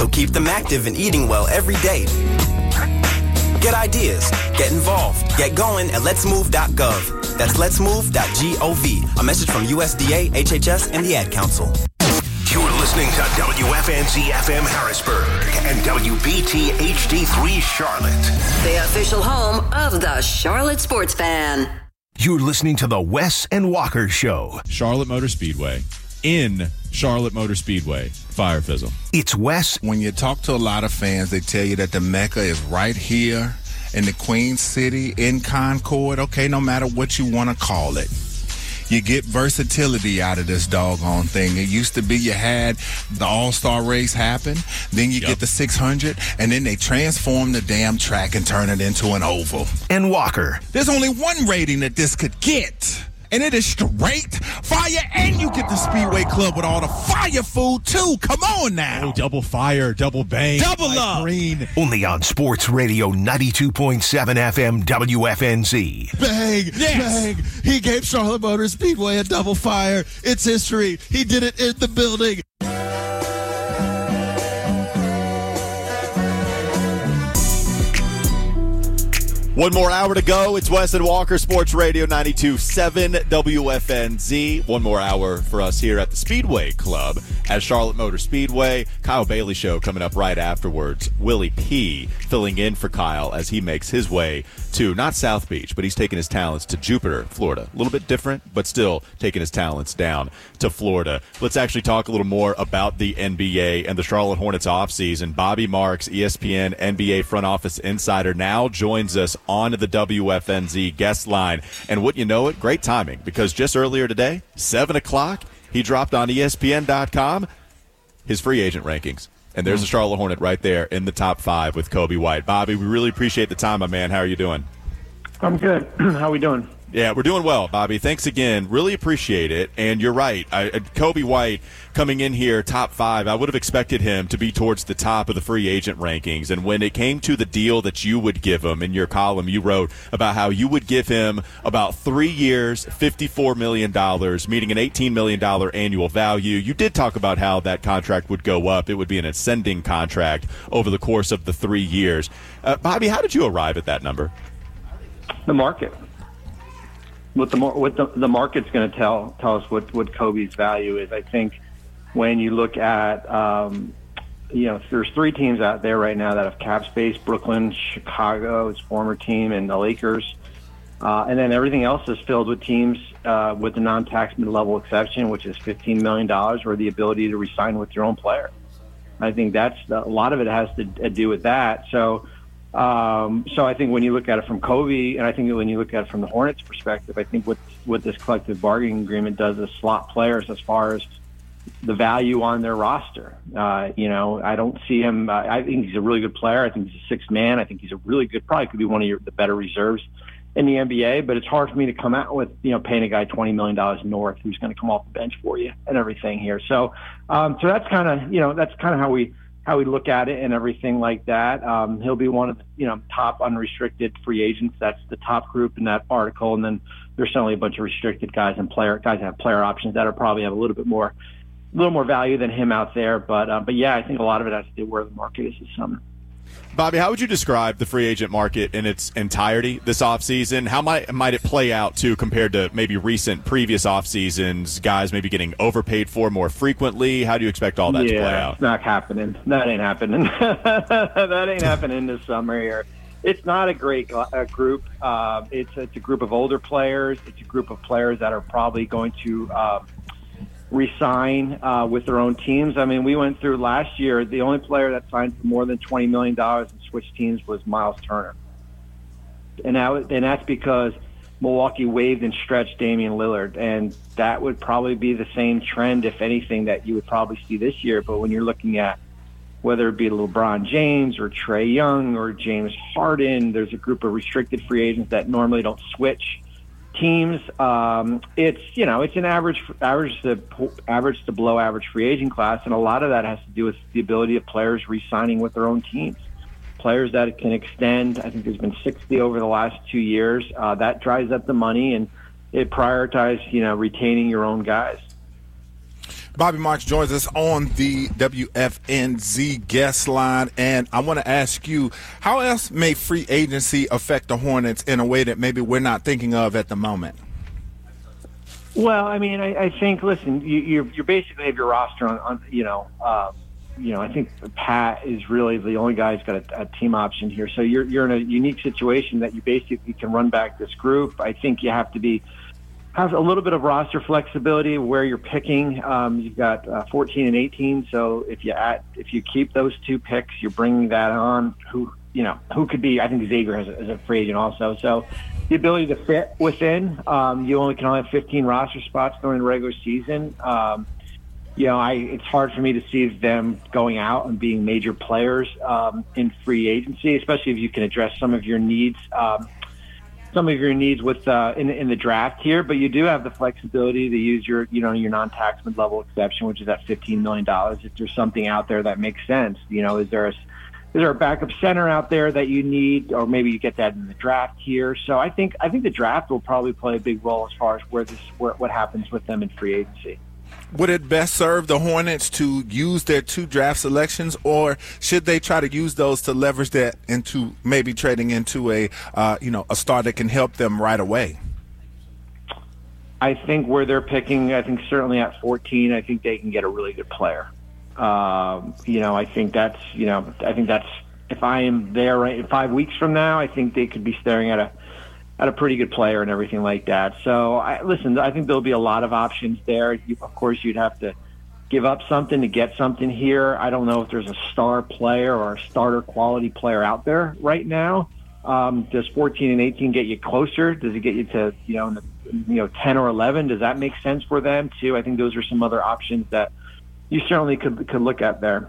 So keep them active and eating well every day. Get ideas, get involved, get going at letsmove.gov. That's letsmove.gov. A message from USDA, HHS, and the Ad Council. You're listening to WFNZ FM Harrisburg and WBT HD3 Charlotte. The official home of the Charlotte Sports Fan. You're listening to the Wes and Walker Show. Charlotte Motor Speedway. In Charlotte Motor Speedway. Fire fizzle. It's Wes. When you talk to a lot of fans, they tell you that the Mecca is right here in the Queen City, in Concord. Okay, no matter what you want to call it. You get versatility out of this doggone thing. It used to be you had the All-Star race happen, then you get the 600, and then they transform the damn track and turn it into an oval. And Walker. There's only one rating that this could get, and it is straight fire, and you get the Speedway Club with all the fire food, too. Come on now. Oh, double fire, double bang. Double up. Green. Only on Sports Radio 92.7 FM WFNZ. Bang, yes. bang. He gave Charlotte Motor Speedway a double fire. It's history. He did it in the building. One more hour to go. It's Wes and Walker, Sports Radio 92.7 WFNZ. One more hour for us here at the Speedway Club at Charlotte Motor Speedway. Kyle Bailey Show coming up right afterwards. Willie P. filling in for Kyle as he makes his way to, not South Beach, but he's taking his talents to Jupiter, Florida. A little bit different, but still taking his talents down to Florida. Let's actually talk a little more about the NBA and the Charlotte Hornets offseason. Bobby Marks, ESPN NBA front office insider, now joins us on the WFNZ guest line. And wouldn't you know it, great timing, because just earlier today, 7 o'clock, he dropped on ESPN.com his free agent rankings. And there's a Charlotte Hornet right there in the top 5 with Kobe White. Bobby, we really appreciate the time, my man. How are you doing? I'm good. How we doing? Yeah, we're doing well, Bobby. Thanks again. Really appreciate it. And you're right. Kobe White coming in here, top 5, I would have expected him to be towards the top of the free agent rankings. And when it came to the deal that you would give him, in your column you wrote about how you would give him about 3 years, $54 million, meaning an $18 million annual value. You did talk about how that contract would go up. It would be an ascending contract over the course of the 3 years. Bobby, how did you arrive at that number? The market. What the market's going to tell us what Kobe's value is. I think when you look at, there's 3 teams out there right now that have cap space: Brooklyn, Chicago, his former team, and the Lakers. And then everything else is filled with teams with the non-tax mid-level exception, which is $15 million, or the ability to re-sign with your own player. I think a lot of it has to do with that. So I think when you look at it from Kobe, and I think when you look at it from the Hornets' perspective, I think what this collective bargaining agreement does is slot players as far as the value on their roster. I don't see him. I think he's a really good player. I think he's a sixth man. I think he's a really good, probably could be one of the better reserves in the NBA. But it's hard for me to come out with paying a guy $20 million north who's going to come off the bench for you and everything here. So that's kind of how we look at it and everything like that. He'll be one of the top unrestricted free agents. That's the top group in that article. And then there's certainly a bunch of restricted guys that have player options that are probably have a little more value than him out there. But yeah, I think a lot of it has to do where the market is this summer. Bobby, how would you describe the free agent market in its entirety this offseason? How might it play out, too, compared to maybe previous offseasons, guys maybe getting overpaid for more frequently? How do you expect all that to play out? It's not happening. That ain't happening. That ain't happening this summer here. It's not a great group. It's a group of older players. It's a group of players that are probably going to re-sign with their own teams. I mean, we went through last year, the only player that signed for more than $20 million and switched teams was Miles Turner. And that's because Milwaukee waived and stretched Damian Lillard. And that would probably be the same trend, if anything, that you would probably see this year. But when you're looking at whether it be LeBron James or Trae Young or James Harden, there's a group of restricted free agents that normally don't switch teams. It's an average to below average free agent class, and a lot of that has to do with the ability of players re-signing with their own teams. Players that can extend. I think there's been 60 over the last 2 years. That dries up the money, and it prioritizes retaining your own guys. Bobby Marks joins us on the WFNZ guest line, and I want to ask you, how else may free agency affect the Hornets in a way that maybe we're not thinking of at the moment? Well, I mean, I think, listen, you basically have your roster on I think Pat is really the only guy who's got a team option here. So you're in a unique situation that you basically can run back this group. I think you have to have a little bit of roster flexibility where you're picking. You've got 14 and 18. So if you keep those two picks, you're bringing that on. Who could be? I think Xavier is a free agent also. So the ability to fit within. You only can have 15 roster spots during the regular season. It's hard for me to see them going out and being major players in free agency, especially if you can address some of your needs. With in the draft here, but you do have the flexibility to use your non-tax mid-level exception, which is at $15 million. If there's something out there that makes sense, is there a backup center out there that you need, or maybe you get that in the draft here. So I think the draft will probably play a big role as far as what happens with them in free agency. Would it best serve the Hornets to use their 2 draft selections, or should they try to use those to leverage that into maybe trading into a star that can help them right away? I think where they're picking, I think certainly at 14, I think they can get a really good player. I think that's if I am there right 5 weeks from now, I think they could be staring at a pretty good player and everything like that. So, I think there'll be a lot of options there. Of course, you'd have to give up something to get something here. I don't know if there's a star player or a starter quality player out there right now. Does 14 and 18 get you closer? Does it get you to 10 or 11? Does that make sense for them too? I think those are some other options that you certainly could look at there.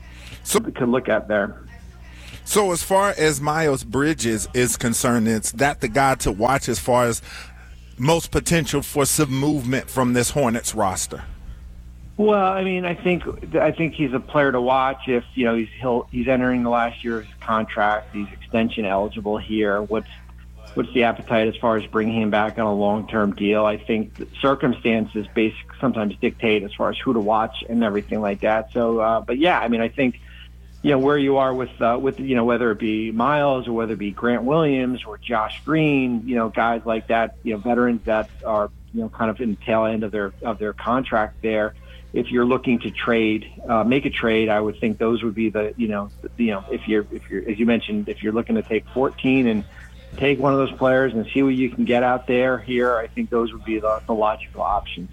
So as far as Miles Bridges is concerned, is that the guy to watch as far as most potential for some movement from this Hornets roster? Well, I mean, I think he's a player to watch if he's entering the last year of his contract. He's extension eligible here. What's the appetite as far as bringing him back on a long-term deal? I think the circumstances sometimes dictate as far as who to watch and everything like that. So, but yeah, I mean, I think. Where you are with whether it be Miles or whether it be Grant Williams or Josh Green, guys like that, veterans that are, kind of in the tail end of their contract there. If you're looking to make a trade, I would think those would be if you're, as you mentioned, if you're looking to take 14 and take one of those players and see what you can get out there here, I think those would be the logical options.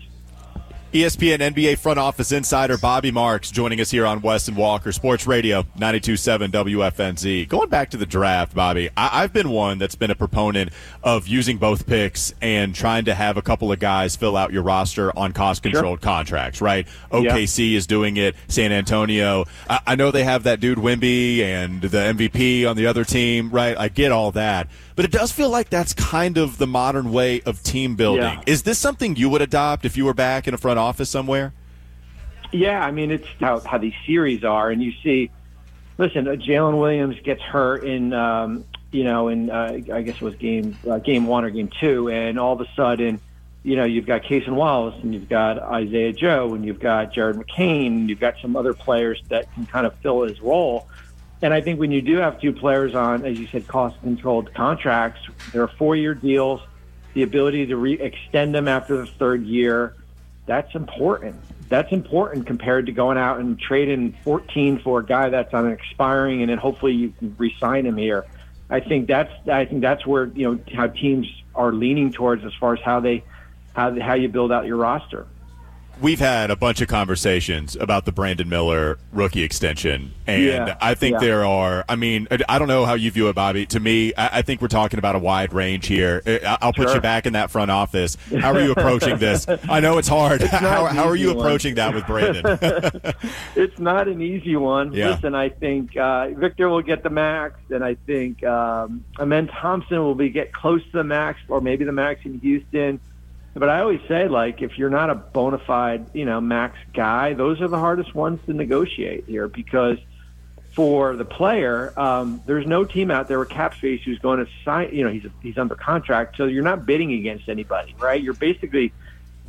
ESPN NBA front office insider Bobby Marks joining us here on Wes and Walker Sports Radio 92.7 WFNZ. Going back to the draft, Bobby, I've been one that's been a proponent of using both picks and trying to have a couple of guys fill out your roster on cost-controlled contracts, right? OKC is doing it. San Antonio. I know they have that dude Wemby and the MVP on the other team, right? I get all that. But it does feel like that's kind of the modern way of team building. Yeah. Is this something you would adopt if you were back in a front office somewhere? Yeah, I mean, it's how these series are. And you see, listen, Jalen Williams gets hurt in I guess it was game 1 or game 2. And all of a sudden, you've got Cason Wallace and you've got Isaiah Joe and you've got Jared McCain and you've got some other players that can kind of fill his role. And I think when you do have 2 players on, as you said, cost-controlled contracts, there are 4-year deals, the ability to extend them after the 3rd year, that's important. That's important compared to going out and trading 14 for a guy that's on expiring and then hopefully you can re-sign him here. I think that's where, how teams are leaning towards as far as how you build out your roster. We've had a bunch of conversations about the Brandon Miller rookie extension, and I think there are – I mean, I don't know how you view it, Bobby. To me, I think we're talking about a wide range here. I'll put you back in that front office. How are you approaching this? I know it's hard. How are you approaching that with Brandon? It's not an easy one. Yeah. Listen, I think Victor will get the max, and I think Amen Thompson will get close to the max or maybe the max in Houston. But I always say, if you're not a bona fide, max guy, those are the hardest ones to negotiate here because for the player, there's no team out there with cap space who's going to sign, he's under contract, so you're not bidding against anybody, right? You're basically,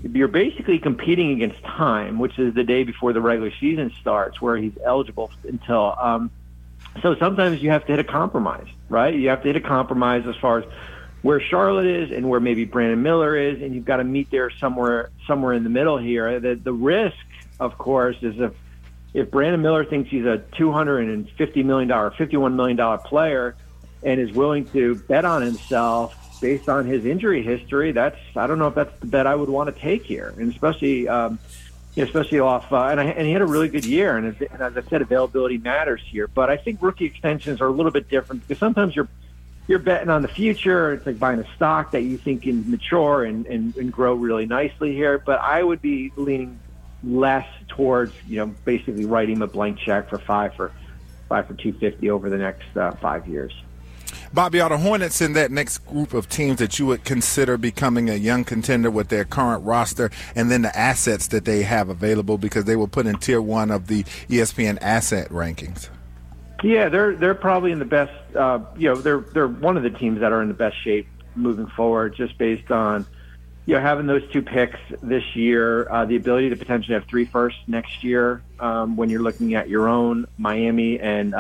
you're basically competing against time, which is the day before the regular season starts, where he's eligible until. So sometimes you have to hit a compromise, right? You have to hit a compromise as far as where Charlotte is and where maybe Brandon Miller is, and you've got to meet there somewhere in the middle here. The risk, of course, is if Brandon Miller thinks he's a $250 million, $51 million player and is willing to bet on himself based on his injury history, I don't know if that's the bet I would want to take here, and especially off. And he had a really good year, and as I said, availability matters here. But I think rookie extensions are a little bit different because sometimes you're betting on the future. It's like buying a stock that you think can mature and grow really nicely here. But I would be leaning less towards basically writing him a blank check for five for $250 over the next 5 years. Bobby, are the Hornets in that next group of teams that you would consider becoming a young contender with their current roster and then the assets that they have available, because they were put in tier 1 of the ESPN asset rankings? Yeah, they're probably in the best. They're one of the teams that are in the best shape moving forward, just based on having those 2 picks this year, the ability to potentially have 3 firsts next year when you're looking at your own Miami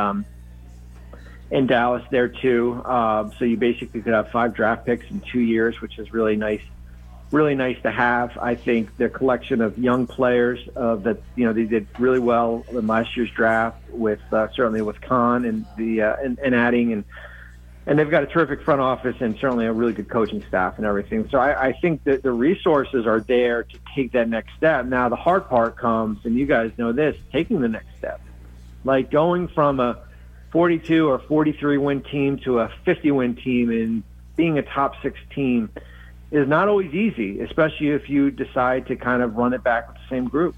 and Dallas there too. So you basically could have 5 draft picks in 2 years, which is really nice to have. I think the collection of young players that they did really well in last year's draft with certainly with Khan and and adding and they've got a terrific front office and certainly a really good coaching staff and everything. So I think that the resources are there to take that next step. Now the hard part comes, and you guys know this, taking the next step, like going from a 42 or 43 win team to a 50 win team and being a top 6 team is not always easy, especially if you decide to kind of run it back with the same group.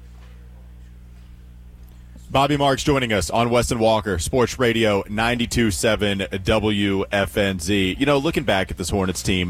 Bobby Marks joining us on Weston Walker, Sports Radio 92.7 WFNZ. Looking back at this Hornets team,